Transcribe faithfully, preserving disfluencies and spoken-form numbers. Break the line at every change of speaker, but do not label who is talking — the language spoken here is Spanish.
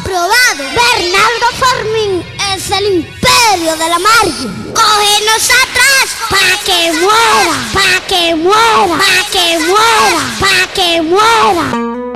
comprobado. Bernardo Fermín es el imperio de la margen. Cógenos atrás, pa' que muera, pa' que muera, pa' que muera, pa' que muera.